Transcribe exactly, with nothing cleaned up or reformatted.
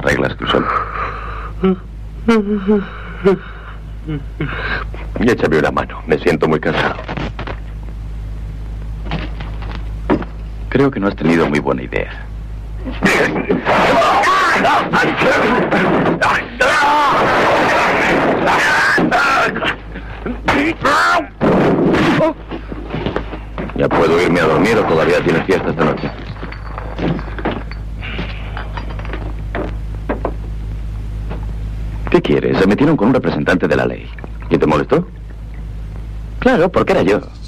arreglas tú solo. Y échame una mano. Me siento muy cansado. Creo que no has tenido muy buena idea. ¿Ya puedo irme a dormir o todavía tienes fiesta esta noche? ¿Qué quieres? Se metieron con un representante de la ley. ¿Y te molestó? Claro, porque era yo.